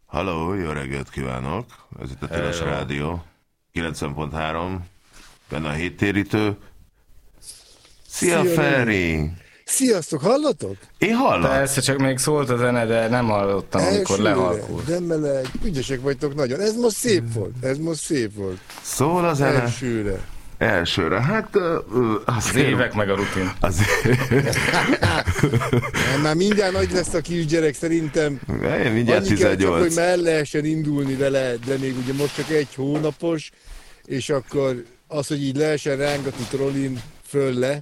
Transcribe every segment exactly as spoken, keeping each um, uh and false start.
Halló, jó reggelt kívánok! Ez itt a Tilos Rádió. kilencven pont három, benne a héttérítő. Szia, Szia Feri! Sziasztok, hallatok? Én hallom. Persze, csak még szólt a zene, de nem hallottam, Elsőre, amikor lehalkult. De meleg, ügyesek vagytok nagyon. Ez most szép volt, ez most szép volt. Szól a zene? Elsőre. Elsőre, hát... Uh, az évek meg a rutin. Azért... Már mindjárt nagy lesz a kisgyerek, szerintem. Én mindjárt tizennyolc. Csak, hogy már lehessen indulni vele, de még ugye most csak egy hónapos, és akkor az, hogy így lehessen rángatni trollin föl-le,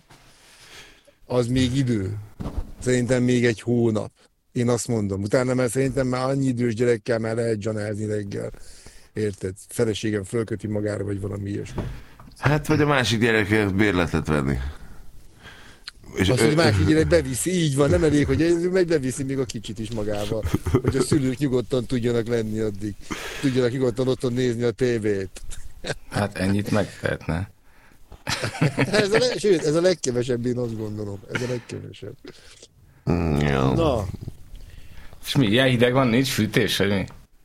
az még idő. Szerintem még egy hónap. Én azt mondom. Utána már szerintem már annyi idős gyerekkel már lehet zsanázni reggel. Érted? Feleségem fölköti magára, vagy valami ilyesmi. Hát, vagy a másik gyerek bérletet venni. És azt, hogy a másik gyerek beviszi, így van, nem elég, hogy ez meg beviszi még a kicsit is magával. Hogy a szülők nyugodtan tudjanak lenni addig. Tudjanak nyugodtan otthon nézni a tévét. Hát ennyit megtehetne. ez, a le, sőt, ez a legkevesebb, én azt gondolom. Ez a legkevesebb. Mm, ja. Na. És mi, ilyen hideg van, nincs fűtés, vagy mi?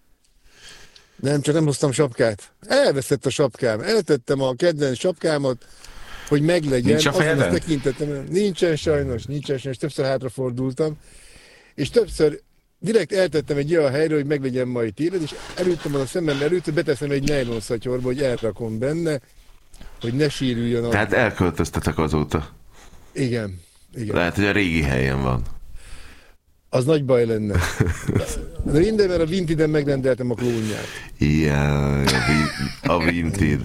Nem, csak nem hoztam sapkát. Elveszett a sapkám. Eltettem a kedvenc sapkámat, hogy meglegyen. Nincs a fejeden? Tekintettem. Nincsen sajnos, nincsen sajnos. Többször hátrafordultam. És többször direkt eltettem egy olyan helyre, hogy meglegyen majd télen, és elüttem a szemem előtt, hogy beteszem egy nejlonszatyorba, hogy elrakom benne, hogy ne sérüljön a... Tehát elköltöztetek azóta? Igen. Igen. Lehet, hogy a régi helyen van. Az nagy baj lenne. De minden, mert a Vintiden megrendeltem a klónját. Igen, a Vinted.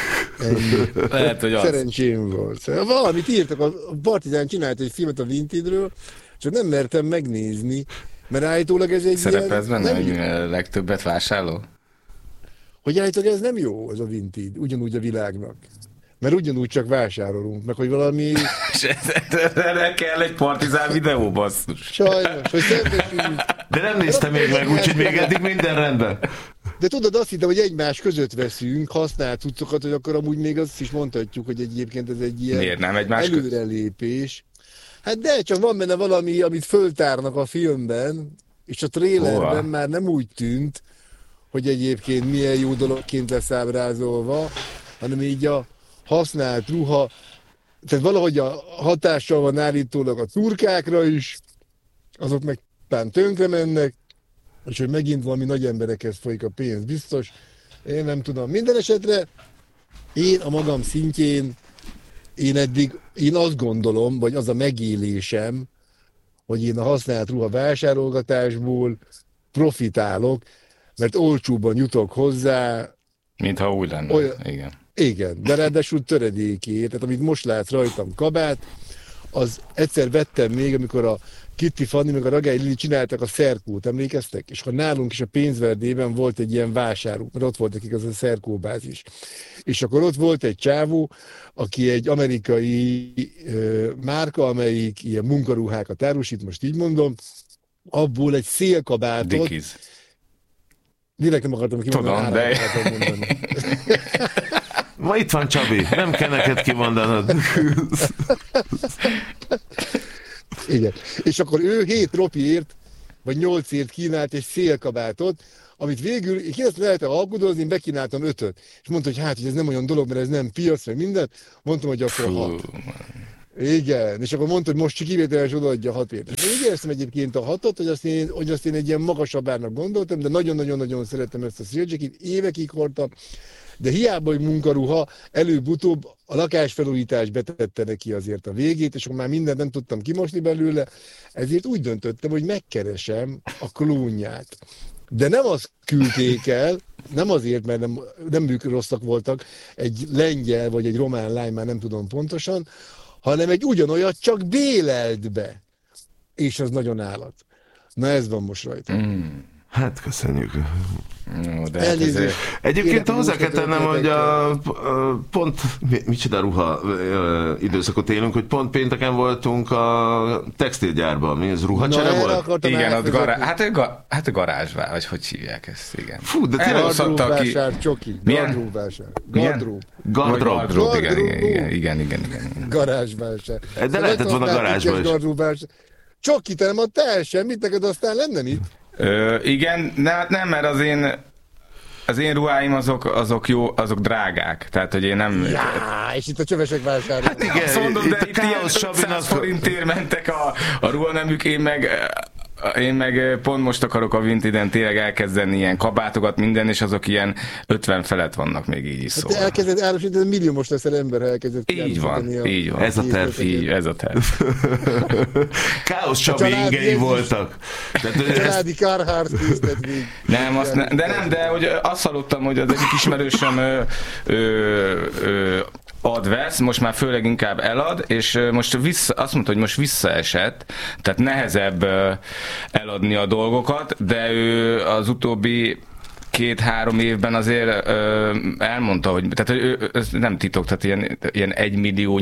Lehet, hogy az. Szerencsém volt. Valamit írtak, a Partizán csinált egy filmet a Vintedről, csak nem mertem megnézni, mert állítólag ez egy Szerepelsz ilyen... benne, hogy a legtöbbet vásárló? Hogy állítólag ez nem jó, az a Vinted, ugyanúgy a világnak. Mert ugyanúgy csak vásárolunk, meg hogy valami... És erre kell egy Partizán videó, basszus. Sajnos, hogy szembesüljünk. De nem néztem még meg, úgyhogy még eddig minden rendben. De tudod, azt hittem, hogy egymás között veszünk használt cuccokat, hogy akkor amúgy még azt is mondhatjuk, hogy egyébként ez egy ilyen Miért nem egymás előrelépés. Hát de, csak van benne valami, amit föltárnak a filmben, és a trélerben Hova? Már nem úgy tűnt, hogy egyébként milyen jó dologként lesz ábrázolva, hanem így a használt ruha, tehát valahogy a hatással van állítólag a turkákra is, azok meg pán tönkre mennek, és hogy megint valami nagy emberekhez folyik a pénz, biztos. Én nem tudom. Minden esetre én a magam szintjén, én eddig, én azt gondolom, vagy az a megélésem, hogy én a használt ruha vásárolgatásból profitálok, mert olcsóban jutok hozzá. Mintha új lenne, olyan, igen. Igen, de ráadásul töredékét, tehát amit most látsz rajtam kabát, az egyszer vettem még, amikor a Kitty Fanni meg a Ragály Lili csináltak a Szerkót, emlékeztek? És akkor nálunk is a Pénzverdében volt egy ilyen vásáruk, mert ott volt nekik az a Szerkóbázis. És akkor ott volt egy csávó, aki egy amerikai ö, márka, amelyik ilyen munkaruhákat árusít, most így mondom, abból egy szélkabátot... Dickies. Direkt nem akartam kimondani. Tudom, de... mondani. Ma itt van Csabi, nem kell neked kimondanod. Igen. És akkor ő hét ropiért, vagy nyolcért kínált egy szélkabátot, amit végül, én kérdeztem, lehetem alkudozni, én bekínáltam ötöt. És mondta, hogy hát, hogy ez nem olyan dolog, mert ez nem piac, meg minden. Mondtam, hogy akkor hat. Igen, és akkor mondta, hogy most csak kivételes odaadja hatért. És én úgy éreztem egyébként a hatot, hogy azt, én, hogy azt én egy ilyen magasabb árnak gondoltam, de nagyon-nagyon-nagyon szeretem ezt a szélcsekit, évekig hordtam, de hiába, hogy munkaruha, előbb-utóbb a lakásfelújítás betette neki azért a végét, és akkor már mindent nem tudtam kimosni belőle, ezért úgy döntöttem, hogy megkeresem a klónját. De nem azt küldték el, nem azért, mert nem, nem ők rosszak voltak, egy lengyel vagy egy román lány, már nem tudom pontosan, hanem egy ugyanolyat csak bélelt be. És az nagyon állat. Na ez van most rajta. Mm. Hát köszönjük. No, de hát ezért... Egyébként hozzá kell tennem, hogy a, a pont, micsoda ruha időszakot élünk, hogy pont pénteken voltunk a textilgyárban. Mi ez, ruhacsere volt? Igen, ott gará... hát, ga... hát a garázsvár, vagy hogy hívják ezt, igen. Fú, de tényleg gardróbvásár, csoki. Gardróbvásár. Gardrób. Gardrób. Gardrób, igen, igen, igen, igen, igen. Garázsvásár. De lehetett volna garázsban is. Csoki, te nem adtál el semmit, neked aztán lenne mit? Ö, igen, ne, nem, mert az én az én ruháim azok, azok jó, azok drágák. Tehát, hogy én nem... Já, és itt a csövesek vásárolnak. Hát igen, azt mondom, de itt, itt itt ilyen Káosz ötszáz forintért mentek a, a ruhanemük, én meg... Én meg pont most akarok a Vinted-en tényleg elkezdeni ilyen kabátokat, minden, és azok ilyen ötven felett vannak még így is Hát szóval. te elkezded árusítani, milliómos leszel ember, ha elkezded Így van, a így van. Ez a terv. Így, ez a terv. Káosz Csabi családi ingei ez is- voltak. Tehát, A ezt, családi Carhartt készített még. Nem, azt ne, de nem, de hogy azt hallottam, hogy az egyik ismerősöm ö, ö, ö, ad-vesz, most már főleg inkább elad, és ö, most vissza, azt mondta, hogy most visszaesett, tehát nehezebb ö, eladni a dolgokat, de ő az utóbbi két-három évben azért ö, elmondta, hogy tehát ő, ez nem titok, tehát ilyen, ilyen egy millió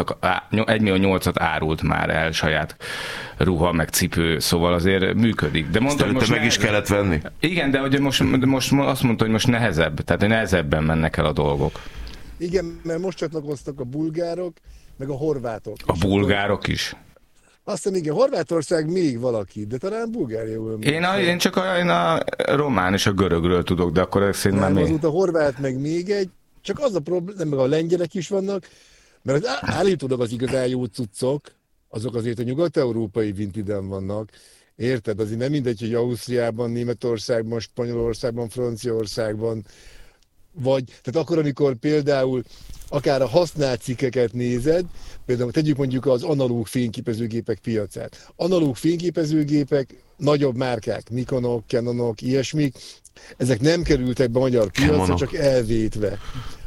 nyolcat árult már el saját ruha, meg cipő, szóval azért működik. De mondta, hogy most meg is nehezebb. kellett venni. Igen, de hogy most, de most azt mondta, hogy most nehezebb, tehát hogy nehezebben mennek el a dolgok. Igen, mert most csatlakoztak a bulgárok, meg a horvátok. A bulgárok is. Azt hiszem, igen, Horvátország még valaki, de talán Bulgária jól Én a, én csak a, én a román és a görögről tudok, de akkor ez szerint már nem, még... azóta a horvát meg még egy, csak az a probléma, meg a lengyelek is vannak, mert az á- állítólag az igazán jó cuccok, azok azért a nyugat-európai Vintiden vannak, érted? Azért nem mindegy, hogy Ausztriában, Németországban, Spanyolországban, Franciaországban, vagy, tehát akkor, amikor például akár a használt cikkeket nézed, például tegyük mondjuk az analóg fényképezőgépek piacát. Analóg fényképezőgépek, nagyobb márkák, Nikonok, Canonok, ilyesmik, ezek nem kerültek be a magyar piacra, Camonok. csak elvétve.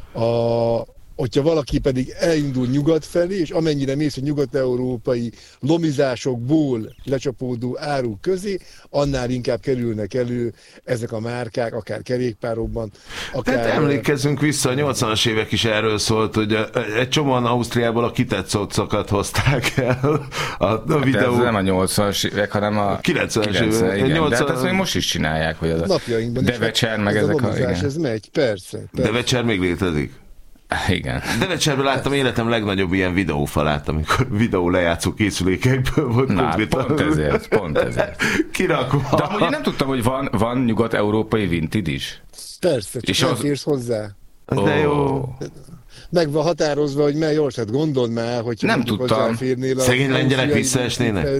A, hogyha valaki pedig elindul nyugat felé, és amennyire mész a nyugat-európai lomizásokból lecsapódó áruk közé, annál inkább kerülnek elő ezek a márkák, akár kerékpárokban, akár... Tehát emlékezzünk vissza, a nyolcvanas évek is erről szólt, hogy egy csomóan Ausztriából a kitett szocokat hozták el a, a videó. De ez nem a nyolcvanas évek, hanem a kilencvenes kilencven, évek. igen. nyolcvan De hát ezt még most is csinálják, hogy az a napjainkban is. Devecser, meg ez ezek a a... lomizás, Igen. ez megy, persze. persze. De Vecser még létezik. igen. Devecserben láttam életem legnagyobb ilyen videófalát, amikor videó lejátszó készülékekből volt Na, konkrétan. pont ezért, pont ezért. Kirakva. De amúgy én nem tudtam, hogy van, van nyugat-európai Vinted is. Persze, csak És nem az- férsz hozzá. De jó. Ó. Meg van határozva, hogy mely ország, gondold már, hogy Nem tudtam. Szegény lengyelek visszaesnének?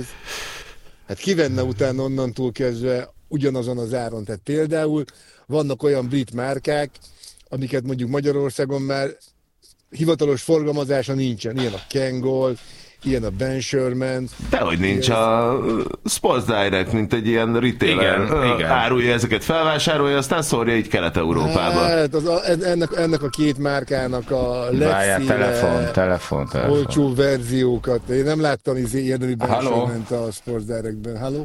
Hát kivenne utána onnantól kezdve ugyanazon az áron. Tehát például vannak olyan brit márkák, amiket mondjuk Magyarországon már hivatalos forgalmazása nincsen. Ilyen a Kangol, ilyen a Ben Sherman. Dehogy nincs, a Sports Direct, mint egy ilyen retailer. Igen, Ö, igen. Árulja ezeket, felvásárolja, aztán szórja így Kelet-Európába. Hát az a, ennek, ennek a két márkának a Várjál, telefon, legszíne telefon, telefon. olcsó verziókat. Én nem láttam izé, ilyen, hogy Ben Halló? Sherman a Sports Directben. Halló?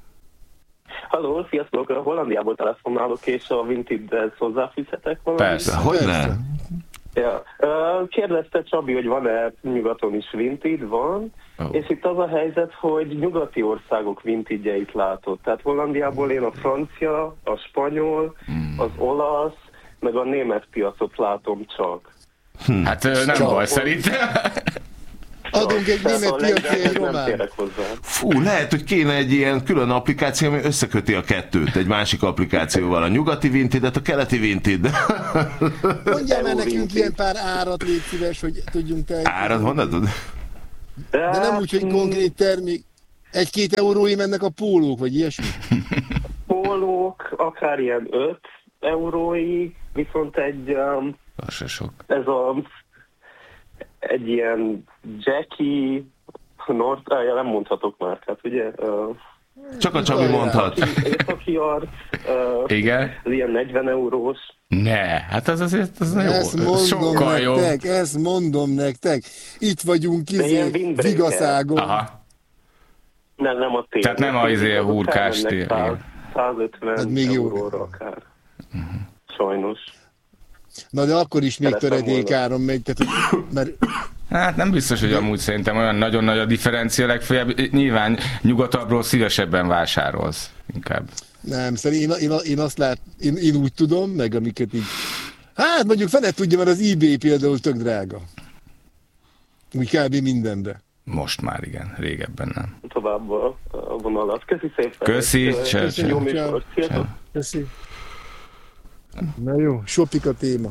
Halló, sziasztok! Hollandiából telefonálok, és a Vintedhez hozzáfűzhetek valamit? Persze. Hogyne? Persze. Ja. Ö, Kérdezte Csabi, hogy van-e nyugaton is Vinted? Van. Ó. És itt az a helyzet, hogy nyugati országok Vintedjeit látott. Tehát Hollandiából én a francia, a spanyol, az olasz, meg a német piacot látom csak. Hát ö, nem Csak. baj, szerintem. Adunk egy Tehát német a piaci, egy lengyelhez nem román. térek hozzá. Fú, lehet, hogy kéne egy ilyen külön applikáció, ami összeköti a kettőt egy másik applikációval. A nyugati Vintedet, a keleti Vinted. Mondjál már Jó nekünk Vinted. ilyen pár árat, légy szíves, hogy tudjunk te. Árat honnan tud? De nem úgy, hogy konkrét termék. Egy-két eurói mennek a pólók, vagy ilyesmi. Pólók, akár ilyen öt euróig, viszont egy... Um, Az se sok. ez a egy ilyen Jackie Nord, ah, ja, nem mondhatok már, hát ugye uh, Csak a Csabi mondhat. északi arc, uh, Igen? ez ilyen negyven eurós. Ne, hát az azért az jó. Ezt Ez mondom sokkal jobb. nektek, ezt mondom nektek. Itt vagyunk ilyen izé, windbreaker. Vigaszágon. Aha. Nem, nem a tél. Tehát nem a izé, a Azok hurkás elmennek tél, száz- igen. százötven Hát még jó. euróra akár. Sajnos. Na de akkor is még Keresem töredékáron megy, tehát, hogy- mert Hát nem biztos, hogy amúgy szerintem olyan nagyon nagy a differencia, legfeljebb nyilván nyugatabbról szívesebben vásárolsz inkább. nem, szerintem én, én, én azt lát, én, én úgy tudom, meg amiket így, hát mondjuk fene tudja, mert az eBay például tök drága. Úgy kb. Mindenbe. Most már igen, régebben nem. tovább a, a vonalat. Köszi szépen. Köszi, Köszi. csá, Jó csá. műsor. Sziasztok. Köszi. Na jó, sopik a téma.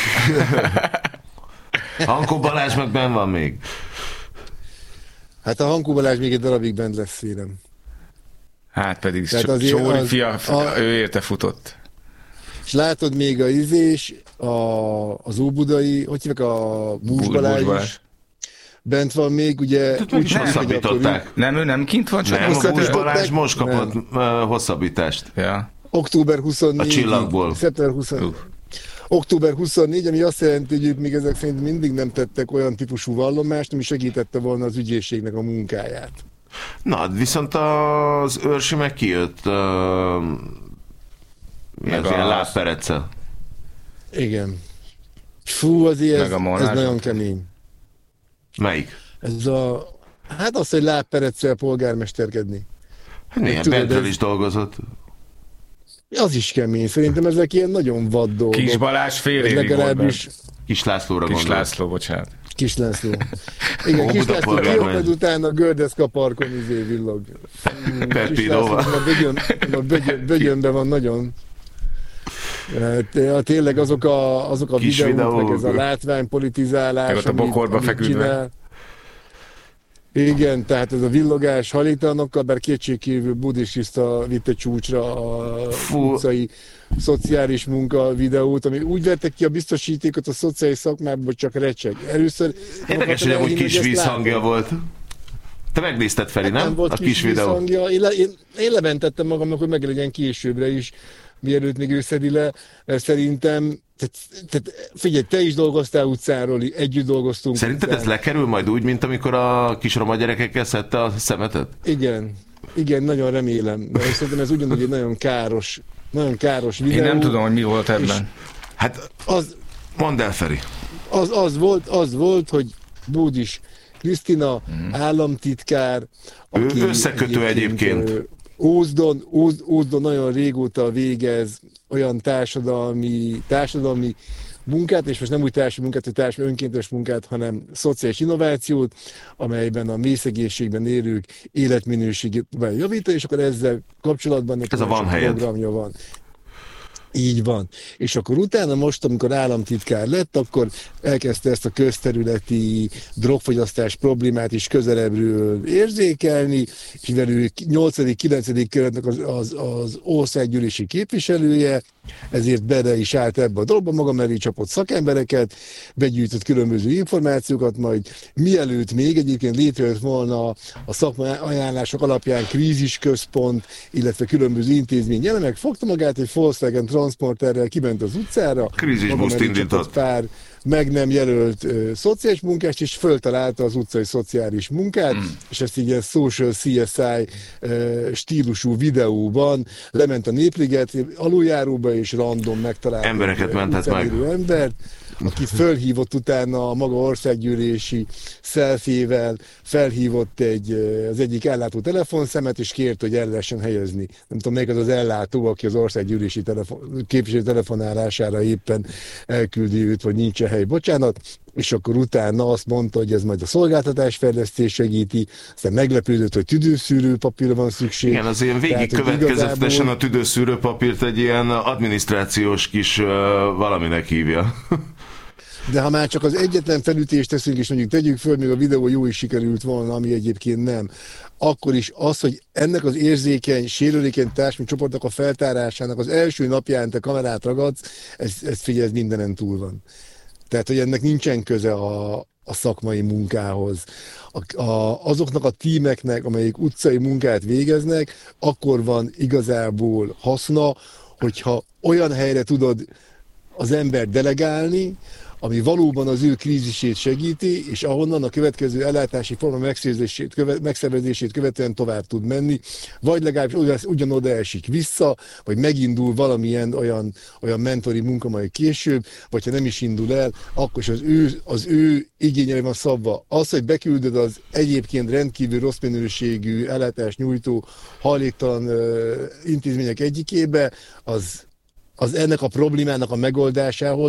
Hankó Balázs meg benn van még. Hát a Hankó Balázs még egy darabig bent lesz, félem. Hát pedig Tehát so, azért Sóri az- fia, a- ő érte futott. És látod még a izés, a, az Óbudai, hogy hívják, a Bús Bús Balázs Balázs. is bent van még, ugye... Tehát meg is úgy tűnik, hogy akkor hosszabbították. Nem, ő nem kint van, csak Nem, a hosszabbi- Bús Balázs Nem. most kapott uh, hosszabbítást. Ja. október huszonnégy. A csillagból. Szeptember huszonnégy. Uh. október huszonnégy, ami azt jelenti, hogy ők még ezek szerint mindig nem tettek olyan típusú vallomást, ami segítette volna az ügyészségnek a munkáját. Na, viszont az őrsi meg kijött uh, Meg ilyen az- lábperecel. Igen. Fú, azért Meg ez, a ez Molnár nagyon Zsolt. kemény. Melyik? Ez a... Hát az, hogy lábpereccel polgármesterkedni. Milyen tudod, bentről ez- is dolgozott. Az is kemény. Szerintem ezek ilyen nagyon vad dolgok. Kis Balázs fél évig volt Legalábbis bent. Kis Lászlóra Kis gondolt. László, bocsánat. Kis László. Igen, Ó, Kis Buda László polgármester. kihoppad utána a Gördeszka parkon izé villog. Mm, Kis Pepinóval. László, a bögyön, a bögyön, bögyönben van nagyon. Hát, ja, tényleg azok a, azok a Kis videók, videók. meg ez a látványpolitizálás, Meg ott a amit- bokorba amit feküdve. csinál. Igen, tehát ez a villogás hajléktalanokkal, bár kétségkívül buddhista vitte csúcsra a Fú. utcai szociális munka videót, ami úgy vettek ki a biztosítékot a szociális szakmában, hogy csak recseg. Először Érdekes, hogy amúgy kis vízhangja volt. Te megnézted, Feri, nem, nem? nem volt A kis videó. vízhangja. Én, le, én, én lebentettem magamnak, hogy meglegyen későbbre is, mielőtt még ő szedi le, mert szerintem, tehát, tehát, figyelj, te is dolgoztál utcáról, együtt dolgoztunk. Szerinted utcán. ez lekerül majd úgy, mint amikor a kis roma gyerekekkel szedte a szemetet? Igen, igen, nagyon remélem, mert szerintem ez ugyanúgy egy nagyon káros, nagyon káros videó. Én nem tudom, hogy mi volt ebben. Hát, Az, mondd el, Feri. az, az, volt, az volt, hogy Búdis Krisztina mm. államtitkár, Ő összekötő egyébként. ö, Ózdon, Óz, Ózdon nagyon régóta végez olyan társadalmi, társadalmi munkát, és most nem úgy társadalmi munkát, hogy társadalmi önkéntes munkát, hanem szociális innovációt, amelyben a mélyszegénységben élők életminőségét próbálja javítani, és akkor ezzel kapcsolatban neki Ez a nagyon van sok helyed. programja van. Így van. És akkor utána most, amikor államtitkár lett, akkor elkezdte ezt a közterületi drogfogyasztás problémát is közelebbről érzékelni, és mivel ő nyolcadik-kilencedik kerületnek az, az, az országgyűlési képviselője, ezért bele is állt ebbe a dologba, maga mellé csapott szakembereket, begyűjtött különböző információkat, majd mielőtt még egyébként létrejött volna a szakmai ajánlások alapján krízisközpont, illetve különböző intézmény elemek, fogta magát egy Volkswagen transporterrel, kiment az utcára, Krízisbuszt maga mellé indított. csapott pár meg nem jelölt ö, szociális munkást, és föltalálta az utcai szociális munkát, mm. és ezt így ilyen social C S I ö, stílusú videóban lement a Népliget aluljáróba, és random megtalálta Embereket egy, ö, mentett utcán meg. élő embert, aki fölhívott utána a maga országgyűlési szelfével, felhívott egy, ö, az egyik ellátó telefonszemet, és kért, hogy el lehessen helyezni. Nem tudom, melyik az az ellátó, aki az országgyűlési telefon, képviselő telefonálására éppen elküldi őt, vagy nincs hely, bocsánat, és akkor utána azt mondta, hogy ez majd a szolgáltatásfejlesztés segíti, aztán meglepődött, hogy tüdőszűrő papírra van szükség. Igen, az ilyen végig Tehát, hogy következetesen igazából- a tüdőszűrőpapírt egy ilyen adminisztrációs kis uh, valaminek hívja. De ha már csak az egyetlen felütést teszünk, és mondjuk tegyük föl, még a videó jó is sikerült volna, ami egyébként nem, akkor is az, hogy ennek az érzékeny, sérülékeny társadalmi csoportnak a feltárásának az első napján te kamerát ragadsz, ez, ez figyelj, ez mindenen túl van. Tehát, hogy ennek nincsen köze a, a szakmai munkához. A, a, azoknak a tímeknek, amelyik utcai munkát végeznek, akkor van igazából haszna, hogyha olyan helyre tudod az ember delegálni, ami valóban az ő krízisét segíti, és ahonnan a következő ellátási forma megszervezését, köve, megszervezését követően tovább tud menni, vagy legalábbis ugyanoda esik vissza, vagy megindul valamilyen olyan, olyan mentori munka majd később, vagy ha nem is indul el, akkor is az ő, az ő igényre van szabva. Az, hogy beküldöd az egyébként rendkívül rossz minőségű ellátást nyújtó hajléktalan uh, intézmények egyikébe, az, az ennek a problémának a megoldásához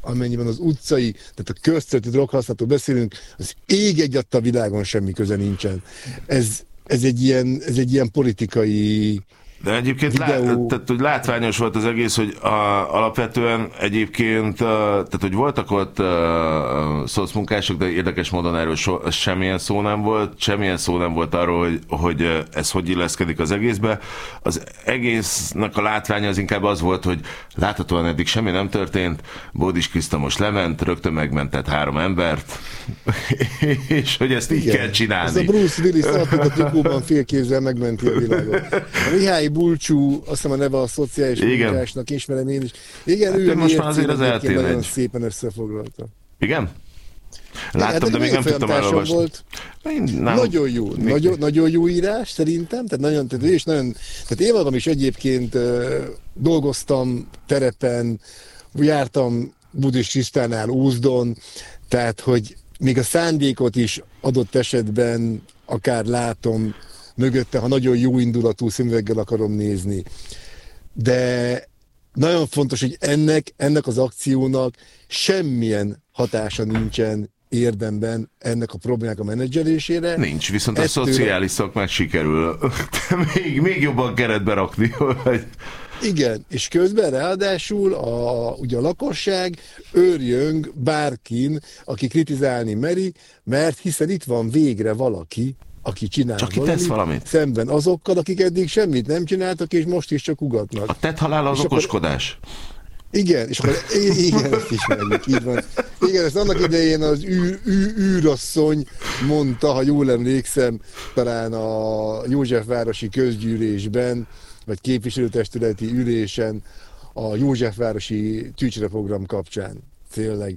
amennyiben az utcai, tehát a közterületi droghasználatról beszélünk, az ég egyat a világon semmi köze nincsen. Ez, ez, egy, ilyen, ez egy ilyen politikai De egyébként lát, tehát, hogy látványos volt az egész, hogy a, alapvetően egyébként, a, tehát hogy voltak ott szocmunkások, de érdekes módon erről so, semmilyen szó nem volt, semmilyen szó nem volt arról, hogy, hogy ez hogy illeszkedik az egészbe. Az egésznek a látványa az inkább az volt, hogy láthatóan eddig semmi nem történt, Bódis Kriszta most lement, rögtön megmentett három embert, és hogy ezt így Igen. kell csinálni. Ez a Bruce Willis alapít a trikóban félkézzel megmenti a világot. A Mihály Bulcsú, azt hiszem a neve a szociális munkásnak, ismerem én is. Igen, hát ő most már azért az eltén nagyon egy... szépen összefoglalta. Igen? Láttam, de még nem tudtam elolvasni. Volt. Nagyon jó, nagyon, nagyon jó írás szerintem, tehát nagyon, tehát és nagyon, tehát én magam is egyébként uh, dolgoztam terepen, jártam Bódis Krisztánál, Ózdon, tehát hogy még a szándékot is adott esetben akár látom mögötte, ha nagyon jó indulatú szemüveggel akarom nézni. De nagyon fontos, hogy ennek, ennek az akciónak semmilyen hatása nincsen érdemben ennek a problémának a menedzselésére. Nincs, viszont Ettől... a szociális szakmát sikerül még, még jobban keretbe rakni. Hogy... Igen, és közben ráadásul a, ugye a lakosság őrjöng bárkin, aki kritizálni meri, mert hiszen itt van végre valaki, aki csinál csak valamit, tesz valamit, szemben azokkal, akik eddig semmit nem csináltak, és most is csak ugatnak. A tett halála az és okoskodás. Akkor, igen, és akkor igen, ezt ismerjük, így van. Igen, ezt annak idején az űr, űr, űrasszony mondta, ha jól emlékszem, talán a Józsefvárosi közgyűlésben, vagy képviselőtestületi ülésen a Józsefvárosi tűcsreprogram kapcsán. Tényleg.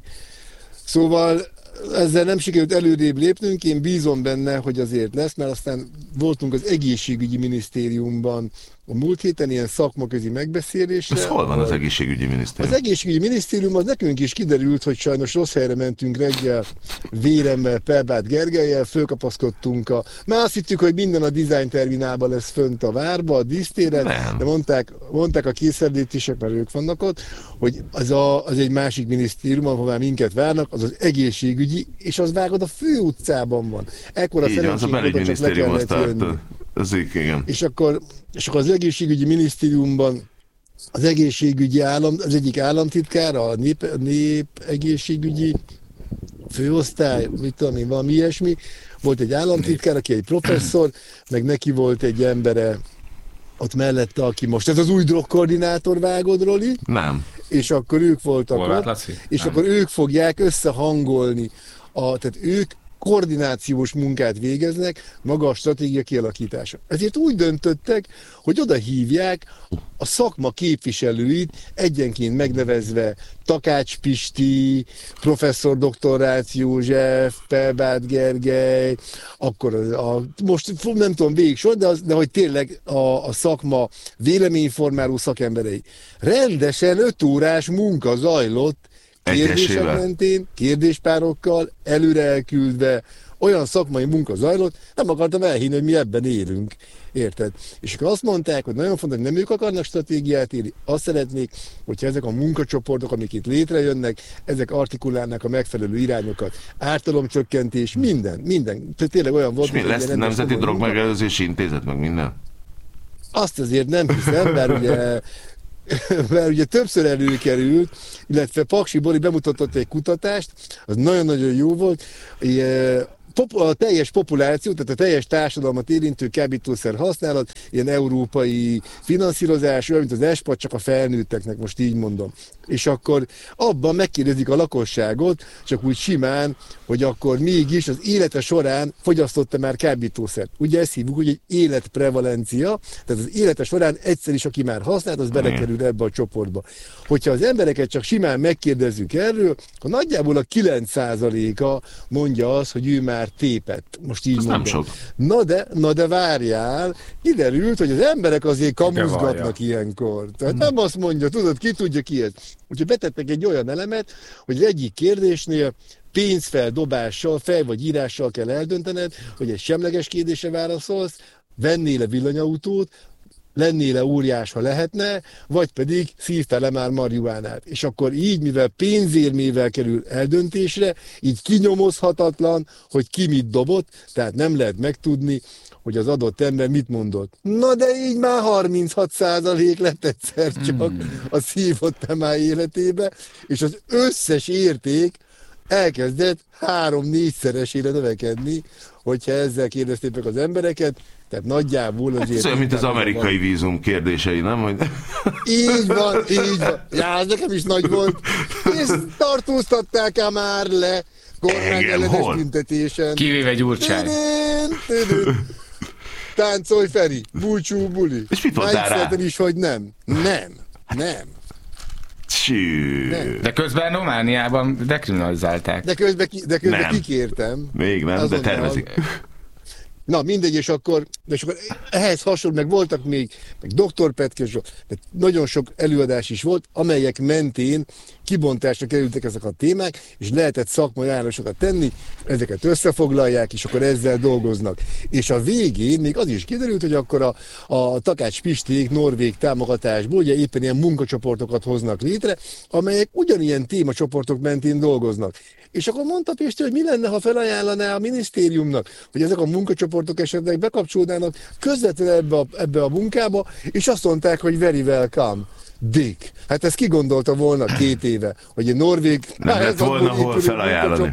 Szóval ezzel nem sikerült előrébb lépnünk, én bízom benne, hogy azért lesz, mert aztán voltunk az egészségügyi minisztériumban a múlt héten ilyen szakmaközi megbeszélésre. Ez hol van az egészségügyi minisztérium? Az egészségügyi minisztérium, az nekünk is kiderült, hogy sajnos rossz helyre mentünk reggel, véremmel, Pelbát Gergellyel, fölkapaszkodtunk a... Már azt hittük, hogy minden a design terminálban lesz fönt a várba, a dísztéren, de mondták, mondták a készenlétisek, mert ők vannak ott, hogy az, a, az egy másik minisztérium, ahová minket várnak, az az egészségügyi, és az vágod a főutcában van. Ekkora így az a belügyminisztériumhoz tart. Az igen. És akkor, és akkor az egészségügyi minisztériumban az egészségügyi állam, az egyik államtitkár, a nép, nép egészségügyi főosztály, mit tudom én, valami ilyesmi, volt egy államtitkár, aki egy professzor, meg neki volt egy embere ott mellette, aki most, ez az új drogkoordinátor, vágod, Roli? Nem. És akkor ők voltak Horváth ott, és nem. Akkor ők fogják összehangolni, a, tehát ők koordinációs munkát végeznek, maga a stratégia kialakítása. Ezért úgy döntöttek, hogy oda hívják a szakma képviselőit, egyenként megnevezve Takács Pisti, professzor doktor Rácz József, Pelbát Gergely, akkor a, a, most nem tudom végig sor, de, az, de hogy tényleg a, a szakma véleményformáló szakemberei. Rendesen öt órás munka zajlott, kérdések mentén, kérdéspárokkal, előre elküldve, olyan szakmai munka zajlott, nem akartam elhinni, hogy mi ebben élünk. Érted? És akkor azt mondták, hogy nagyon fontos, hogy nem ők akarnak stratégiát írni, azt szeretnék, hogyha ezek a munkacsoportok, amik itt létrejönnek, ezek artikulálnak a megfelelő irányokat. Ártalomcsökkentés, minden, minden. Tényleg olyan volt. És mi lesz Nemzeti Drogmegelőzési Intézet, meg minden? Azt azért nem hiszem, mert ugye mert ugye többször előkerült, illetve Paksi Bori bemutatott egy kutatást, az nagyon-nagyon jó volt, a teljes populáció, tehát a teljes társadalmat érintő kábítószer használat, ilyen európai finanszírozás, olyan, mint az espat, csak a felnőtteknek, most így mondom. És akkor abban megkérdezik a lakosságot, csak úgy simán, hogy akkor mégis az élete során fogyasztotta már kábítószert. Ugye ezt hívjuk, hogy egy életprevalencia, tehát az élete során egyszer is, aki már használt, az belekerül ebbe a csoportba. Hogyha az embereket csak simán megkérdezzük erről, akkor nagyjából a kilenc százaléka mondja azt, hogy ő már tépett. Most így mondom. Nem sok. Na de, na de várjál, kiderült, hogy az emberek azért kamuzgatnak ilyenkor. Tehát hmm. nem azt mondja, tudod, ki tudja ki ez. Úgyhogy betettek egy olyan elemet, hogy az egyik kérdésnél pénzfeldobással, fej vagy írással kell eldöntened, hogy egy semleges kérdésre válaszolsz, vennél-e villanyautót, lennél-e óriás, ha lehetne, vagy pedig szívtál-e már marihuánát. És akkor így, mivel pénzérmével kerül eldöntésre, így kinyomozhatatlan, hogy ki mit dobott, tehát nem lehet megtudni, hogy az adott ember mit mondott. Na de így már harminchat százalék lett egyszer csak a szívott emár életébe, és az összes érték elkezdett három-négyszeresére növekedni, hogyha ezzel kérdezték meg az embereket, tehát nagyjából azért... Hát ez olyan, mint az amerikai van. Vízum kérdései, nem? Hogy... Így van, így van. Já, ez nekem is nagy volt. És tartóztatták-e már le kormányellenes büntetésen. Kivéve Gyurcsány. Táncolj, Feri, búcsú, buli. És mit mondtál rá? is, hogy nem. Nem. Nem. Nem. De közben Romániában dekriminalizálták. De közben, ki, de közben kikértem. Még nem, azonnal, de tervezik. Na mindegy, és akkor, és akkor ehhez hasonló, meg voltak még, meg doktor Petkes, de nagyon sok előadás is volt, amelyek mentén kibontásra kerültek ezek a témák, és lehetett szakmai ajánlásokat tenni, ezeket összefoglalják, és akkor ezzel dolgoznak. És a végén még az is kiderült, hogy akkor a, a Takács Pisték norvég támogatásból ugye éppen ilyen munkacsoportokat hoznak létre, amelyek ugyanilyen témacsoportok mentén dolgoznak. És akkor mondta Pisti, hogy mi lenne, ha felajánlaná a minisztériumnak, hogy ezek a munkacsoportok esetleg bekapcsolódnának közvetlenül ebbe a, ebbe a munkába, és azt mondták, hogy very welcome. Dick. Hát ezt ki gondolta volna két éve, hogy egy norvég... Nem lett volna hol felajánlani.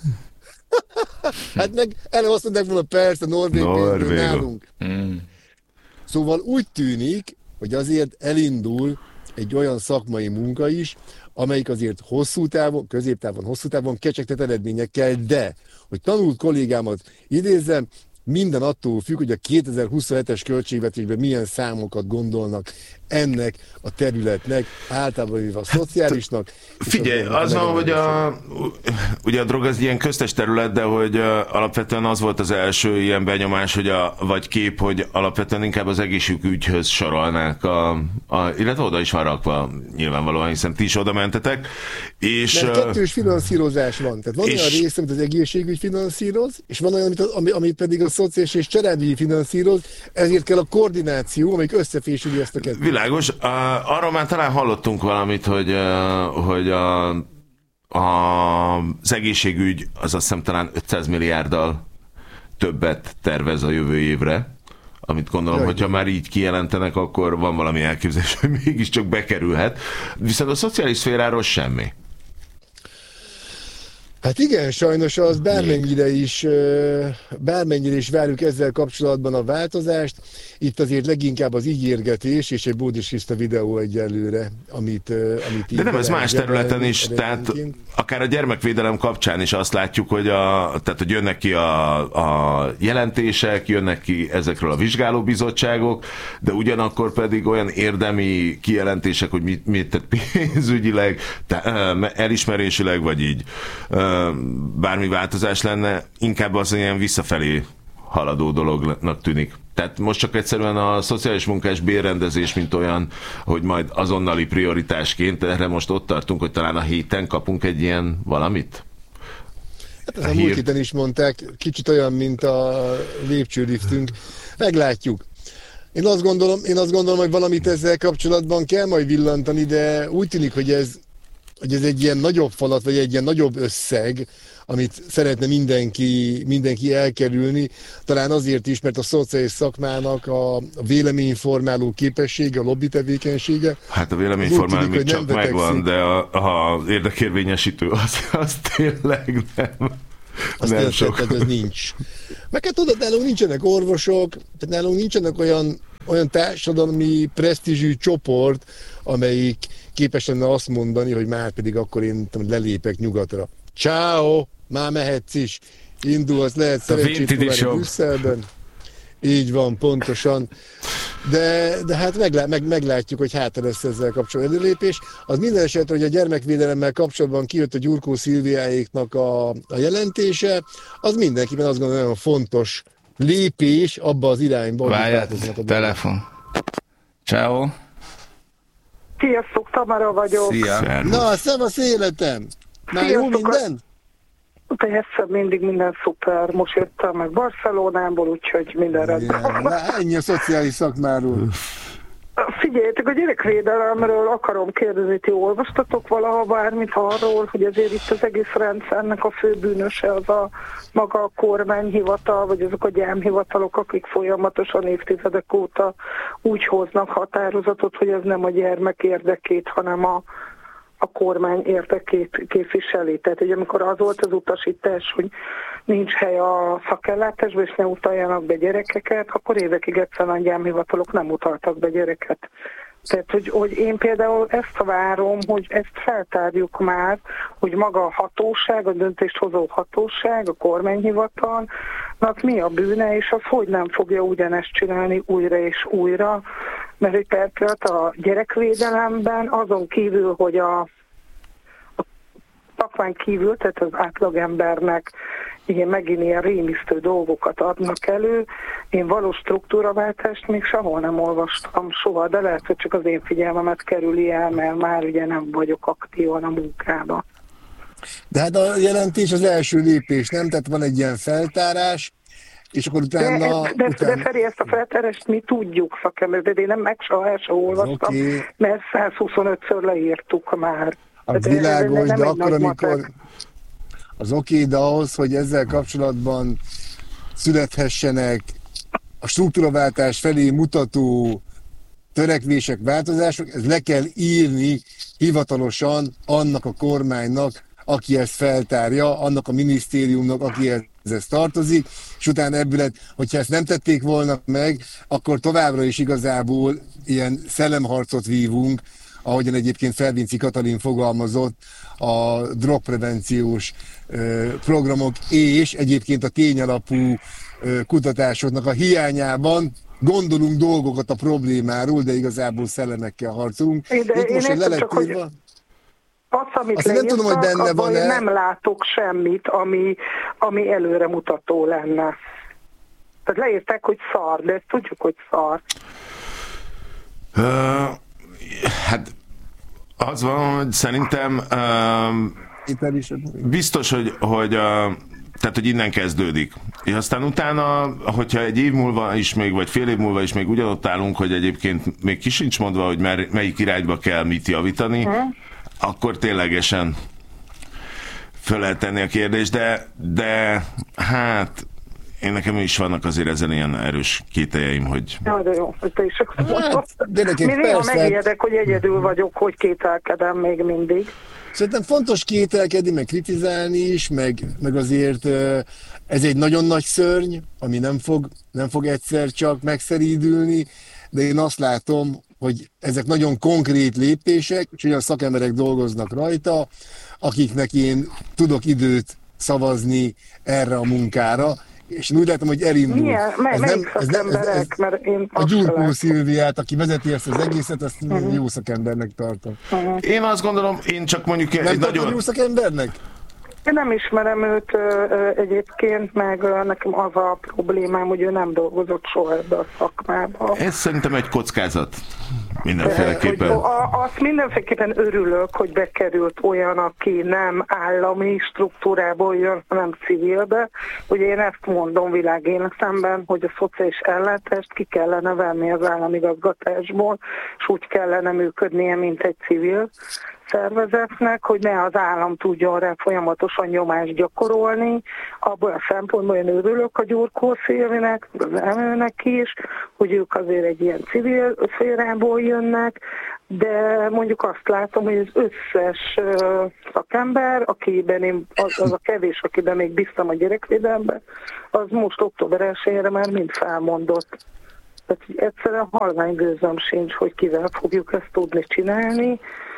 Hát meg elő azt mondták volna, persze, norvég pénzből nálunk. Mm. Szóval úgy tűnik, hogy azért elindul egy olyan szakmai munka is, amelyik azért hosszú távon, középtávon, hosszú távon kecsegtet eredményekkel, de, hogy tanult kollégámat idézzem, minden attól függ, hogy a kétezer-huszonhetes költségvetésben milyen számokat gondolnak ennek a területnek, általában a szociálisnak. Figyelj, az van, hogy a, ugye a drog az ilyen köztes terület, de hogy alapvetően az volt az első ilyen benyomás, hogy a, vagy kép, hogy alapvetően inkább az egészségügyhöz sorolnák, a, a, illetve oda is van rakva nyilvánvalóan, hiszen ti is oda mentetek. És, mert kettős finanszírozás van. Tehát van és, olyan része, amit az egészségügy finanszíroz, és van olyan, ami, ami pedig a szociális és családügyi finanszíroz, ezért kell a koordináció, amelyik összefésüli ezt a kettőt. Világos. Uh, arról már talán hallottunk valamit, hogy, uh, hogy a, a, az egészségügy az azt hiszem talán ötszáz milliárddal többet tervez a jövő évre, amit gondolom, Jaj, hogyha már így kijelentenek, akkor van valami elképzelés, hogy mégiscsak bekerülhet. Viszont a szociális szféráról semmi. Hát igen, sajnos az bármennyire is, bármennyire is várjuk ezzel kapcsolatban a változást, itt azért leginkább az ígérgetés és egy bódisista videó egyelőre, amit, amit de nem ez más területen is, tehát akár a gyermekvédelem kapcsán is azt látjuk, hogy, a, tehát, hogy jönnek ki a, a jelentések, jönnek ki ezekről a vizsgálóbizottságok, de ugyanakkor pedig olyan érdemi kijelentések, hogy mit, mit pénzügyileg, elismerésileg, vagy így bármi változás lenne, inkább az ilyen visszafelé haladó dolognak tűnik. Tehát most csak egyszerűen a szociális munkás bérrendezés, mint olyan, hogy majd azonnali prioritásként, erre most ott tartunk, hogy talán a héten kapunk egy ilyen valamit? Hát ez a, a múlt héten is mondták, kicsit olyan, mint a lépcsőliftünk. Meglátjuk. Én azt gondolom, én azt gondolom, hogy valamit ezzel kapcsolatban kell majd villantani, de úgy tűnik, hogy ez hogy ez egy ilyen nagyobb falat, vagy egy ilyen nagyobb összeg, amit szeretne mindenki, mindenki elkerülni. Talán azért is, mert a szociális szakmának a véleményformáló képessége, a lobby tevékenysége. Hát a véleményformáló még csak megvan, de az érdekérvényesítő az, az tényleg nem. Azt nem sok. Tehát ez nincs. Meg hát tudod, nálunk nincsenek orvosok, tehát nálunk nincsenek olyan, olyan társadalmi presztízsű csoport, amelyik képes lenne azt mondani, hogy már pedig akkor én lelépek nyugatra. Ciao, már mehetsz is. Indulsz, lehet szerencsét próbálni Brüsszelben. Így van, pontosan. De, de hát meglá, meg, meglátjuk, hogy hátra lesz ezzel kapcsolatban előlépés. Az minden esetre, hogy a gyermekvédelemmel kapcsolatban kijött a Gyurkó Szilviáéknak a, a jelentése, az mindenkiben azt gondolom, nagyon fontos lépés abba az irányba. Várjál, telefon. Ciao. Sziasztok, Tamara vagyok. Szia. Na, szevasz életem! Már jó minden? Persze, mindig minden szuper. Most jöttem meg Barcelonából, úgyhogy minden rendben. Yeah, ennyi a szociális szakmáról. Figyeljetek, a gyerekvédelemről akarom kérdezni, ti olvastatok valaha bármit arról, hogy azért itt az egész rendszernek a fő bűnöse az a maga a kormányhivatal, vagy azok a gyámhivatalok, akik folyamatosan évtizedek óta úgy hoznak határozatot, hogy ez nem a gyermek érdekét, hanem a a kormány érdekét képviseli. Tehát, hogy amikor az volt az utasítás, hogy nincs hely a szakellátásba, és ne utaljanak be gyerekeket, akkor évekig egyszerűen a gyámhivatalok nem utaltak be gyereket. Tehát, hogy, hogy én például ezt várom, hogy ezt feltárjuk már, hogy maga a hatóság, a döntést hozó hatóság, a kormányhivatalnak mi a bűne, és az hogy nem fogja ugyanezt csinálni újra és újra, mert egy percet a gyerekvédelemben azon kívül, hogy a, a szakmán kívül, tehát az átlagembernek igen, megint ilyen rémisztő dolgokat adnak elő. Én valós struktúraváltást még sehol nem olvastam soha, de lehet, hogy csak az én figyelmemet kerüli el, mert már ugye nem vagyok aktívan a munkában. De hát a jelentés az első lépés, nem? Tehát van egy ilyen feltárás, és akkor utána... De, de, utána... de Feri, ezt a feltárást mi tudjuk szakember, de én nem meg soha el sem olvastam, okay. Mert százhuszonötször leírtuk már. Az de világos, de, de akkor, amikor... Matek. Az oké, okay, de ahhoz, hogy ezzel kapcsolatban születhessenek a struktúraváltás felé mutató törekvések, változások, ez le kell írni hivatalosan annak a kormánynak, aki ezt feltárja, annak a minisztériumnak, aki ez tartozik, és utána ebből, hogyha ezt nem tették volna meg, akkor továbbra is igazából ilyen szellemharcot vívunk, ahogyan egyébként Felvinci Katalin fogalmazott, a drogprevenciós programok és egyébként a tényalapú kutatásoknak a hiányában gondolunk dolgokat a problémáról, de igazából szellemekkel harcolunk. De itt én most egy csak, hogy azt, amit azt nem tudom, hogy benne van én nem látok semmit, ami, ami előre mutató lenne. Tehát leírták, hogy szar, de ezt tudjuk, hogy szar. Uh, hát az van, hogy szerintem uh, biztos, hogy, hogy, uh, tehát, hogy innen kezdődik. És aztán utána, hogyha egy év múlva is még, vagy fél év múlva is még ugyanott állunk, hogy egyébként még ki sincs mondva, hogy mer, melyik irányba kell mit javítani, hmm. akkor ténylegesen föl lehet tenni a kérdést, de, de hát én nekem is vannak azért ezen ilyen erős kételjeim, hogy... Ja, de jó, hogy te is hát, mi néha megijedek, hogy egyedül vagyok, hogy kételkedem még mindig. Szerintem fontos kételkedni, meg kritizálni is, meg, meg azért ez egy nagyon nagy szörny, ami nem fog, nem fog egyszer csak megszerídülni, de én azt látom, hogy ezek nagyon konkrét lépések, és olyan szakemberek dolgoznak rajta, akiknek én tudok időt szavazni erre a munkára, és én úgy látom, hogy elindul. Milyen? Mely, ez nem, ez nem, ez, ez, mert én a Gyurkó Szilviát, aki vezeti ezt az egészet, azt uh-huh. jó szakembernek tartom. Uh-huh. Én azt gondolom, én csak mondjuk nem egy nagyon... Nem jó szakembernek? Én nem ismerem őt ö, egyébként, meg ö, nekem az a problémám, hogy ő nem dolgozott soha ebbe a szakmába. Ez szerintem egy kockázat. Mindenféleképpen. Hogy, a, azt mindenféleképpen örülök, hogy bekerült olyan, aki nem állami struktúrából jön, hanem civilbe. Ugye én ezt mondom világéletemben, hogy a szociális ellátást ki kellene venni az államigazgatásból, és úgy kellene működnie, mint egy civil szervezetnek, hogy ne az állam tudjon rá folyamatosan nyomást gyakorolni. Abból a szempontból én örülök a Gyurkó Szilvinek, az elnőnek is, hogy ők azért egy ilyen civil szférából jönnek, de mondjuk azt látom, hogy az összes uh, szakember, akiben én, az, az a kevés, akiben még bíztam a gyerekvédelemben, az most október elsejére már mind felmondott. Tehát egyszerűen halvány gőzöm sincs, hogy kivel fogjuk ezt tudni csinálni,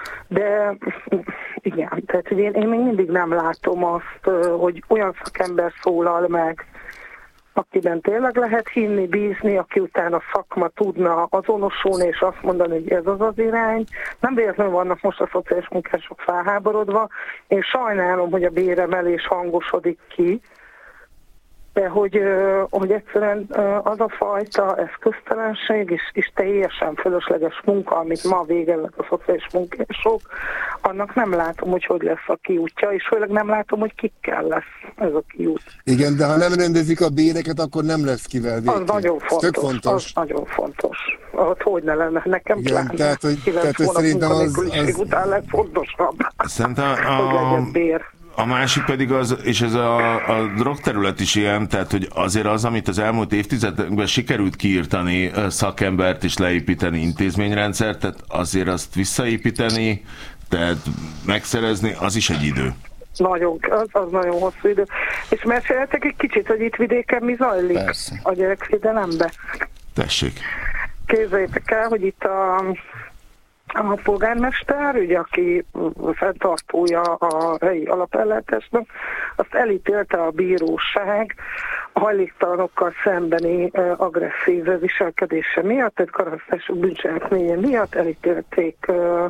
de igen, tehát én, én még mindig nem látom azt, hogy olyan szakember szólal meg, akiben tényleg lehet hinni, bízni, aki utána szakma tudna azonosulni és azt mondani, hogy ez az az irány. Nem véletlenül vannak most a szociális munkások felháborodva. Én sajnálom, hogy a béremelés hangosodik ki, de hogy, hogy egyszerűen az a fajta eszköztelenség és, és teljesen fölösleges munka, amit ma végeznek a szociális munkások, annak nem látom, hogy hogy lesz a kiútja, és főleg nem látom, hogy kikkel lesz ez a kiút. Igen, de ha nem rendezik a béreket, akkor nem lesz kivel végig. Az nagyon fontos, fontos. Az nagyon fontos. Ott hogy ne lenne, nekem igen, pláne. Tehát, hogy, tehát, hogy szerintem az, az... után legfontosabb, szerintem a... hogy legyen bér. A másik pedig az, és ez a, a drogterület is ilyen, tehát hogy azért az, amit az elmúlt évtizedekben sikerült kiírtani szakembert és leépíteni intézményrendszert, tehát azért azt visszaépíteni, tehát megszerezni, az is egy idő. Nagyon, az, az nagyon hosszú idő. És meséltek egy kicsit, hogy itt vidéken mi zajlik? Persze. A gyerekvédelembe? Tessék. Képzeljétek el, hogy itt a A polgármester, ugye, aki fenntartója a helyi alapellátásnak, azt elítélte a bíróság a hajléktalanokkal szembeni agresszív viselkedése miatt, tehát karasztások bűncselekménye miatt elítélték,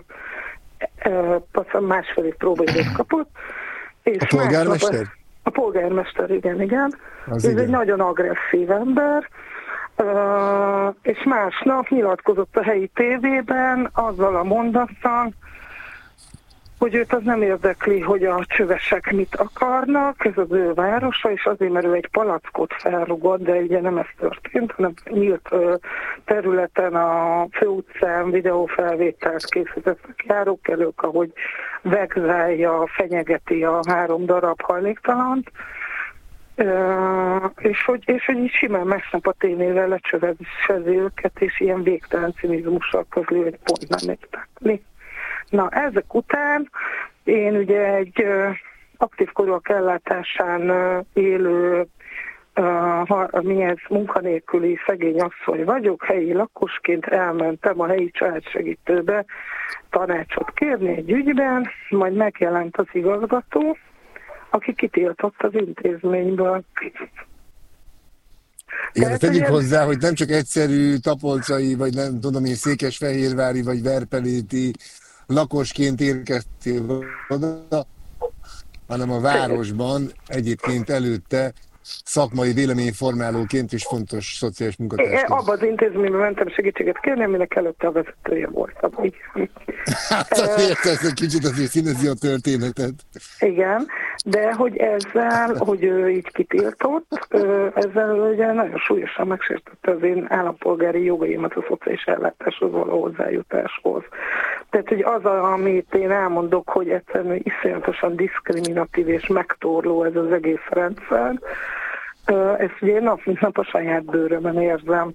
másfél év próbaidőt kapott. És a polgármester? Másnap, a polgármester, igen, igen. Az Ez igen. egy nagyon agresszív ember. Uh, és másnap nyilatkozott a helyi tévében azzal a mondattal, hogy őt az nem érdekli, hogy a csövesek mit akarnak, ez az ő városa, és azért, mert ő egy palackot felrugott, de ugye nem ez történt, hanem nyílt uh, területen a főutcán videófelvételt készítettek járókelők, ahogy vegzálja, fenyegeti a három darab hajléktalant. Uh, és, hogy, és hogy így simán másnap a tévével lecsövezsezi őket, és ilyen végtelen cinizmussal közli, hogy pont nem értetni. Na, ezek után én ugye egy uh, aktív korúak ellátásán uh, élő uh, mi ez, munkanélküli szegény asszony vagyok, helyi lakosként elmentem a helyi családsegítőbe tanácsot kérni egy ügyben, majd megjelent az igazgató, aki kitiltott az intézményből. Igen, de tegyük hozzá, hogy nem csak egyszerű tapolcai, vagy nem tudom én, székesfehérvári, vagy verpeléti lakosként érkeztél oda, hanem a városban egyébként előtte szakmai véleményformálóként is fontos szociális munkatársként. Abban az intézményben mentem segítséget kérni, aminek előtte a vezetője voltam. Hát azért ez egy kicsit azért színezi a történetet. Igen, de hogy ezzel, hogy ő így kitiltott, ezzel ugye nagyon súlyosan megsértette az én állampolgári jogaimat a szociális ellátáshoz való hozzájutáshoz. Tehát, hogy az, amit én elmondok, hogy egyszerűen iszonyatosan diszkriminatív és megtorló ez az egész rendszer, ezt ugye nap mint nap a saját bőrömön érzem.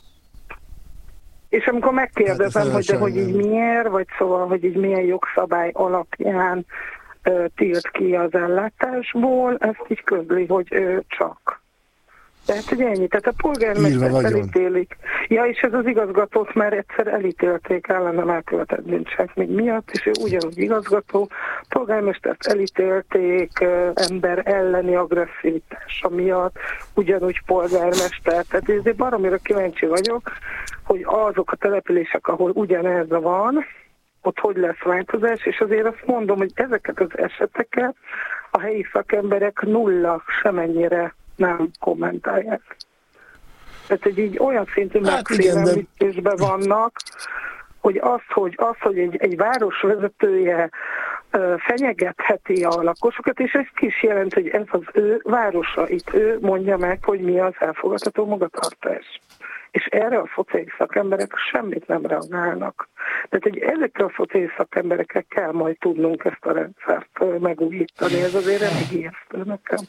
És amikor megkérdezem, hát hogy de hogy így miért, vagy szóval, hogy így milyen jogszabály alapján uh, tilt ki az ellátásból, ezt így közli, hogy uh, csak. Tehát, hogy ennyi. Tehát a polgármester elítélik. Ja, és ez az igazgatót már egyszer elítélték ellenem elkövetett bűncselekmény miatt, és ő ugyanúgy igazgató. Polgármestert elítélték uh, ember elleni agresszivitása miatt, ugyanúgy polgármester. Tehát ezért baromira kíváncsi vagyok, hogy azok a települések, ahol ugyanez van, ott hogy lesz változás, és azért azt mondom, hogy ezeket az eseteket a helyi szakemberek nulla semennyire nem kommentálják. Tehát, hogy így olyan szintű hát megfélemlítésben de... vannak, hogy az, hogy, az, hogy egy, egy város vezetője uh, fenyegetheti a lakosokat, és ez is jelent, hogy ez az ő városa, itt ő mondja meg, hogy mi az elfogadható magatartás. És erre a szociális szakemberek semmit nem reagálnak. Tehát, hogy ezekre a szociális szakemberekkel kell majd tudnunk ezt a rendszert megújítani. Ez azért elég ijesztő nekem.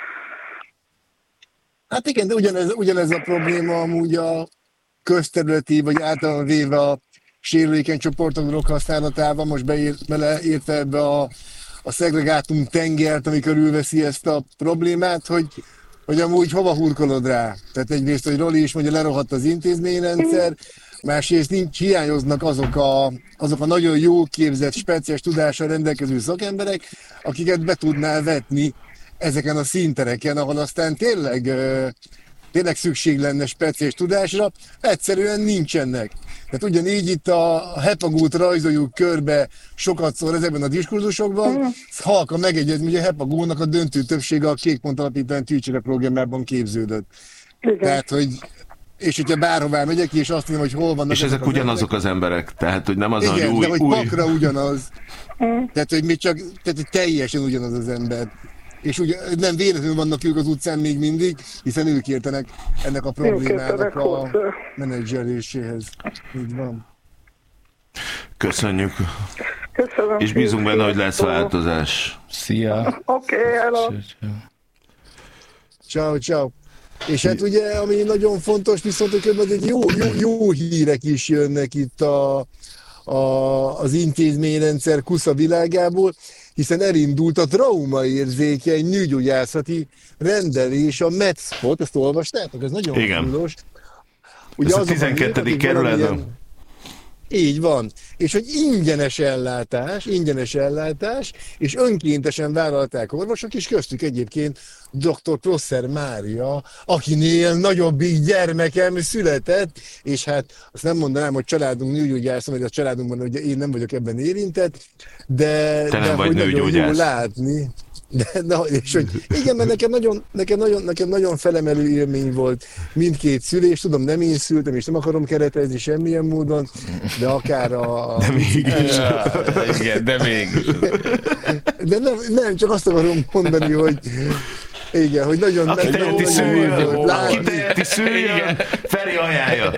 Hát igen, de ugyanez, ugyanez a probléma amúgy a közterületi, vagy általán véve a sérülékeny csoportok droghasználatában, most beír, beleértve ebbe a, a szegregátum tengert, ami körülveszi ezt a problémát, hogy, hogy amúgy hova hurkolod rá. Tehát egyrészt, hogy Roli is mondja, lerohadt az intézményrendszer, másrészt nincs, hiányoznak azok a, azok a nagyon jó képzett, speciális tudással rendelkező szakemberek, akiket be tudnál vetni ezeken a színtereken, ahol aztán tényleg tényleg szükség lenne speciális tudásra, egyszerűen nincsenek. Tehát ugyanígy itt a hepagót rajzoljuk körbe sokatszor ezekben a diskurzusokban, halka megegyezni, hogy a hepagónak a döntő többsége a Kékpont Alapítvány tűcsere programjában képződött. Igen. Tehát, hogy és hogyha bárhová megyek, és azt mondom, hogy hol vannak... És ezek ugyanazok az emberek, tehát, hogy nem az, igen, hogy új... de hogy új... pakra ugyanaz. Tehát, hogy még csak tehát, hogy teljesen ugyanaz az ember. És ugye nem véletlenül vannak ők az utcán még mindig, hiszen ők értenek ennek a problémának a menedzseléséhez. Így van. Köszönjük. Köszönöm. És bízunk benne, hogy lesz változás. Szia. Oké, okay, hello. Ciao, ciao. És hát ugye, ami nagyon fontos, viszont hogy egy jó, jó, jó hírek is jönnek itt a, a, az intézményrendszer kusza világából, hiszen elindult a traumaérzékeny nőgyógyászati rendelés, a MedSpot, ezt olvastátok? Ez nagyon fontos. Ez a tizenkettedik kerületben. Így van. És hogy ingyenes ellátás, ingyenes ellátás, és önkéntesen vállalták orvosok, és köztük egyébként doktor Prosser Mária, akinél nagyobbik gyermekem született, és hát azt nem mondanám, hogy családunk nőgyógyász, vagy a családunkban, hogy én nem vagyok ebben érintett, de, Te nem de vagy hogy nagyon jó látni. De, de, és hogy igen, mert nekem nagyon, nekem, nagyon, nekem nagyon felemelő élmény volt mindkét szülés, tudom, nem én szültem, és nem akarom keretezni semmilyen módon, de akár a... De mégis. Ja, igen, de mégis. De nem, nem, csak azt akarom mondani, hogy igen, hogy nagyon... Aki nagyon, teheti nagyon szüljön, volt látni. aki teheti szüljön, Feri ajánlja.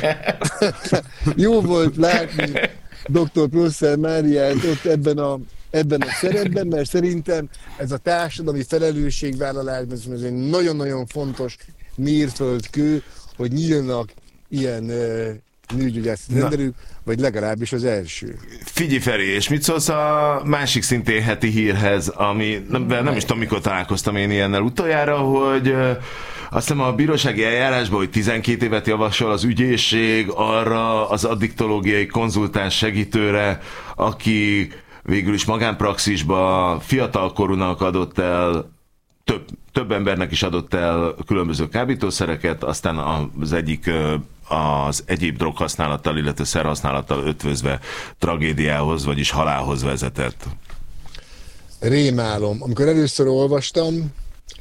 Jó volt látni doktor Prosser Máriát ott ebben a ebben a szerepben, mert szerintem ez a társadalmi felelősségvállalásban ez egy nagyon-nagyon fontos mérföldkő, hogy nyílnak ilyen uh, nőgyógyászati rendelők, vagy legalábbis az első. Figyelj Feri, és mit szólsz a másik szintén heti hírhez, ami nem, nem is tudom, mikor találkoztam én ilyennel utoljára, hogy uh, azt hiszem a bírósági eljárásban, hogy tizenkét évet javasol az ügyészség arra az addiktológiai konzultáns segítőre, aki végül is magánpraxisba fiatalkorúnak adott el, több, több embernek is adott el különböző kábítószereket, aztán az egyik az egyéb droghasználattal, illetve szerhasználattal ötvözve tragédiához, vagyis halálhoz vezetett. Rémálom. Amikor először olvastam,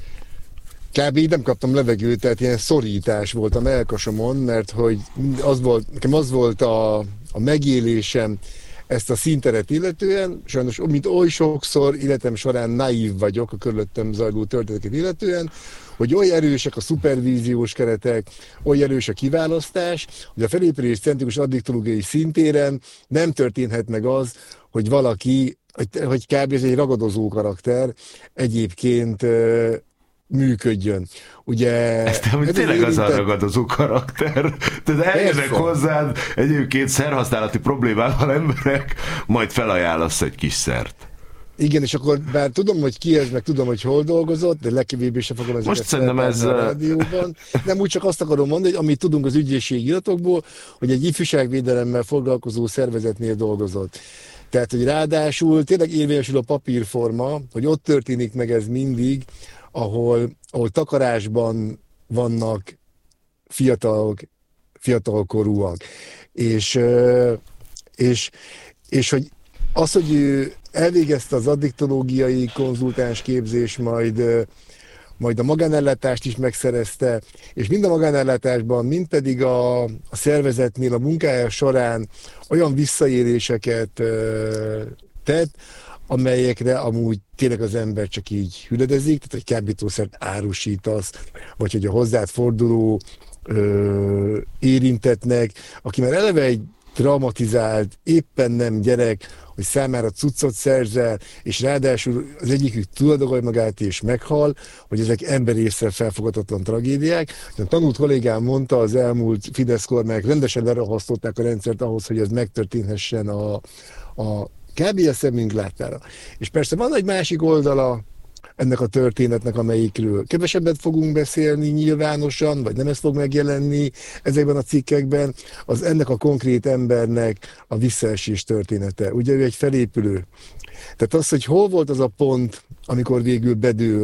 kb. Nem kaptam levegőt, tehát ilyen szorítás volt a melkasomon, mert hogy az volt, nekem az volt a, a megélésem, ezt a színteret illetően, sajnos, mint oly sokszor életem során naív vagyok a körülöttem zajló történeteket illetően, hogy oly erősek a szupervíziós keretek, oly erős a kiválasztás, hogy a felépülés centrikus addiktológiai szintéren nem történhet meg az, hogy valaki, hogy, hogy kb. Ez egy ragadozó karakter egyébként működjön. Ugye... Ez te, tényleg az a ragadozó karakter. Tehát eljönnek hozzád egyébként szerhasználati problémával emberek, majd felajánlasz egy kis szert. Igen, és akkor bár tudom, hogy ki ez, meg tudom, hogy hol dolgozott, de legkevésbé sem fogom ezeket most szerintem ez a rádióban. Nem, úgy csak azt akarom mondani, hogy amit tudunk az ügyészségi iratokból, hogy egy ifjúságvédelemmel foglalkozó szervezetnél dolgozott. Tehát, hogy ráadásul tényleg érvényesül a papírforma, hogy ott történik meg ez mindig, ahol, ahol takarásban vannak fiatalok, fiatalkorúak. És, és, és hogy az, hogy ő elvégezte az addiktológiai konzultáns képzés, majd, majd a magánellátást is megszerezte, és mind a magánellátásban, mind pedig a, a szervezetnél a munkája során olyan visszaéléseket tett, amelyekre amúgy tényleg az ember csak így hüledezik, tehát hogy kábítószert árusítasz, vagy hogy a hozzád forduló ö, érintetnek, aki már eleve egy traumatizált, éppen nem gyerek, hogy számára cuccot szerzel, és ráadásul az egyikük túldogolja magát és meghal, hogy ezek emberészre felfogadatlan tragédiák. A tanult kollégám mondta, az elmúlt Fidesz kormányok rendesen lerahasztották a rendszert ahhoz, hogy ez megtörténhessen a, a kb. A szemünk láttára. És persze van egy másik oldala ennek a történetnek, amelyikről kevesebbet fogunk beszélni nyilvánosan, vagy nem ez fog megjelenni ezekben a cikkekben, az ennek a konkrét embernek a visszaesés története. Ugye ő egy felépülő. Tehát az, hogy hol volt az a pont, amikor végül bedől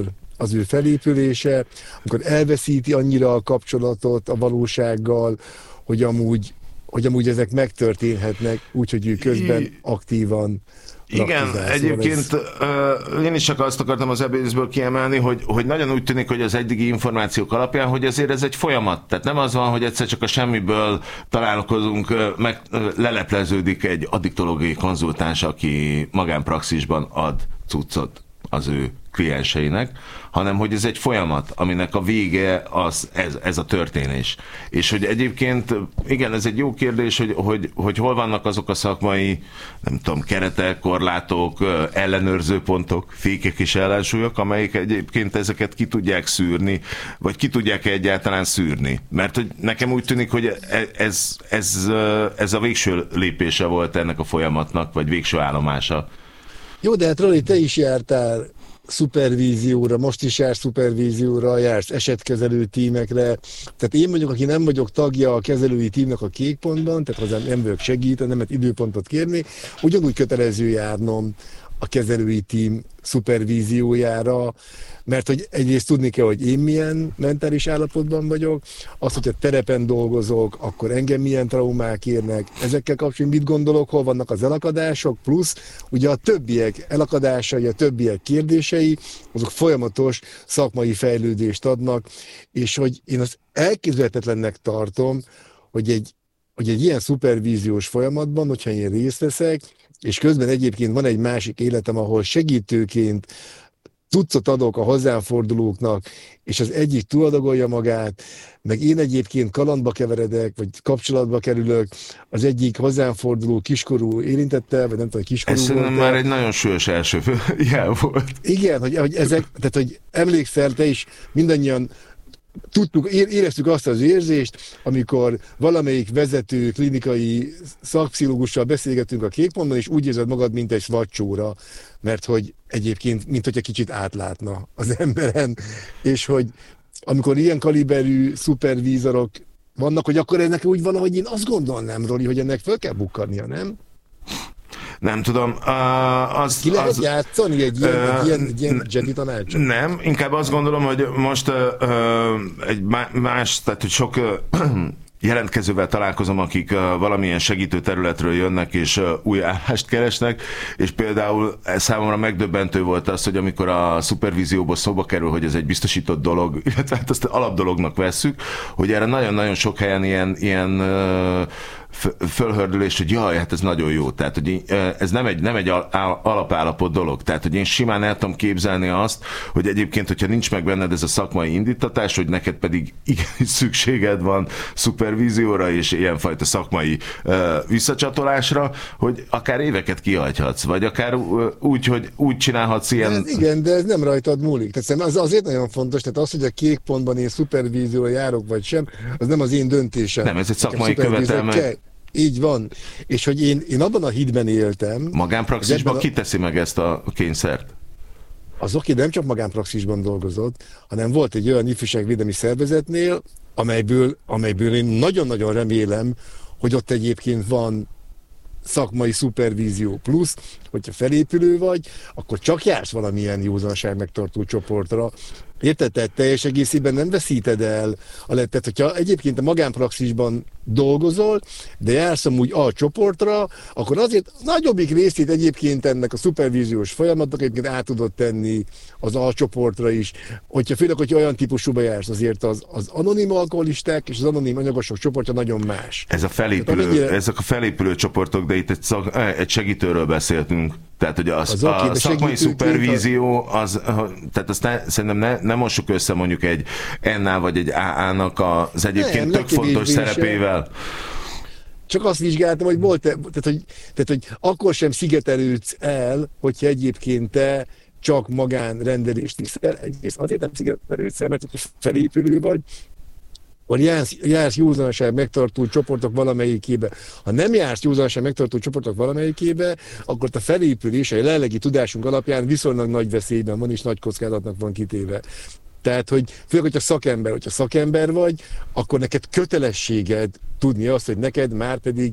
az ő felépülése, amikor elveszíti annyira a kapcsolatot a valósággal, hogy amúgy, hogy amúgy ezek megtörténhetnek, úgyhogy ő közben aktívan igen, egyébként ez... én is csak azt akartam az ebédből kiemelni, hogy, hogy nagyon úgy tűnik, hogy az eddigi információk alapján, hogy azért ez egy folyamat. Tehát nem az van, hogy egyszer csak a semmiből találkozunk, meg lelepleződik egy addiktológiai konzultáns, aki magánpraxisban ad cuccot az ő klienseinek, hanem hogy ez egy folyamat, aminek a vége az, ez, ez a történés. És hogy egyébként, igen, ez egy jó kérdés, hogy, hogy, hogy hol vannak azok a szakmai, nem tudom, keretek, korlátok, ellenőrző pontok, fékek és ellensúlyok, amelyek egyébként ezeket ki tudják szűrni, vagy ki tudják egyáltalán szűrni. Mert hogy nekem úgy tűnik, hogy ez, ez, ez a végső lépése volt ennek a folyamatnak, vagy végső állomása. Jó, de hát Roli, te is jártál szupervízióra, most is jársz szupervízióra, jársz esetkezelő tímekre. Tehát én mondjuk, aki nem vagyok tagja a kezelői tímnek a Kékpontban, tehát hozzám nem vagyok segíteni, nem lehet időpontot kérni, ugyanúgy kötelező járnom a kezelői tím szupervíziójára, mert hogy egyrészt tudni kell, hogy én milyen mentális állapotban vagyok, azt, hogyha terepen dolgozok, akkor engem milyen traumák érnek, ezekkel kapcsolatban mit gondolok, hol vannak az elakadások, plusz ugye a többiek elakadásai, a többiek kérdései, azok folyamatos szakmai fejlődést adnak, és hogy én azt elképzelhetetlennek tartom, hogy egy, hogy egy ilyen szupervíziós folyamatban, hogyha én részt veszek, és közben egyébként van egy másik életem, ahol segítőként tucat adok a hozzám fordulóknak, és az egyik túladagolja magát, meg én egyébként kalandba keveredek, vagy kapcsolatba kerülök, az egyik hozzám forduló kiskorú érintettel, vagy nem tudom, kiskorú ez volt. Ez már egy nagyon súlyos első jel volt. Igen, hogy, hogy ezek, tehát hogy emlékszel, te is mindannyian tudtuk, éreztük azt az érzést, amikor valamelyik vezető klinikai szakpszichológussal beszélgetünk a Kékpontban, és úgy érzed magad, mint egy svacsóra, mert hogy egyébként, mint hogyha kicsit átlátna az emberen, és hogy amikor ilyen kaliberű szupervízorok vannak, hogy akkor ennek úgy van, hogy én azt gondolnám, Roli, hogy ennek föl kell bukkadnia, nem? Nem tudom. Uh, az, Ki lehet az, játszani egy ilyen, uh, egy ilyen, egy ilyen Jedi tanácsot? Nem, inkább azt gondolom, hogy most uh, egy más, tehát hogy sok uh, jelentkezővel találkozom, akik uh, valamilyen segítő területről jönnek és uh, új állást keresnek, és például számomra megdöbbentő volt az, hogy amikor a szupervízióból szóba kerül, hogy ez egy biztosított dolog, illetve hát azt alapdolognak vesszük, hogy erre nagyon-nagyon sok helyen ilyen, ilyen uh, fölhördülés, hogy jaj, hát ez nagyon jó. Tehát, hogy ez nem egy, nem egy alapállapot dolog. Tehát, hogy én simán el tudom képzelni azt, hogy egyébként, hogyha nincs meg benned ez a szakmai indítatás, hogy neked pedig igenis szükséged van szupervízióra és ilyenfajta szakmai uh, visszacsatolásra, hogy akár éveket kihagyhatsz, vagy akár úgy, hogy úgy csinálhatsz ilyen... Ez igen, de ez nem rajtad múlik. Tehát az azért nagyon fontos, tehát az, hogy a Kékpontban én szupervízióra járok, vagy sem, az nem az én döntésem. Nem, ez egy szakmai követelmény. Így van. És hogy én, én abban a hídben éltem... Magánpraxisban a... ki teszi meg ezt a kényszert? Az oké, nem csak magánpraxisban dolgozott, hanem volt egy olyan ifjúságvédelmi szervezetnél, amelyből, amelyből én nagyon-nagyon remélem, hogy ott egyébként van szakmai szupervízió plusz, hogyha felépülő vagy, akkor csak jársz valamilyen józanság megtartó csoportra. Érted? Tehát teljes egészében nem veszíted el a lettet, hogyha egyébként a magánpraxisban dolgozol, de jársz amúgy a csoportra, akkor azért nagyobbik részét egyébként ennek a szupervíziós folyamatnak egyébként át tudod tenni az A csoportra is, hogyha főleg, hogyha olyan típusúba jársz, azért az, az anonim alkoholisták és az anonim anyagosok csoportja nagyon más. Ez a felépülő, mennyire... ezek a felépülő csoportok, de itt egy, szak, egy segítőről beszéltünk. Tehát, hogy az, az a, a szakmai szupervízió, az, tehát azt ne, szerintem ne, ne mossuk össze mondjuk egy en-nál vagy egy á á-nak az egyébként nem, tök fontos szerepével. Csak azt vizsgáltam, hogy volt, tehát hogy, tehát, hogy akkor sem szigetelődsz el, hogyha egyébként te csak magánrendelést viszel. Egyrészt azért nem szigetelődsz el, mert felépülő vagy, vagy jársz, jársz józanság megtartó csoportok valamelyikébe. Ha nem jársz józanság megtartó csoportok valamelyikébe, akkor a felépülés a jelenlegi tudásunk alapján viszonylag nagy veszélyben van, és nagy kockázatnak van kitéve. Tehát, hogy főleg, hogyha szakember, hogyha szakember vagy, akkor neked kötelességed tudni azt, hogy neked már pedig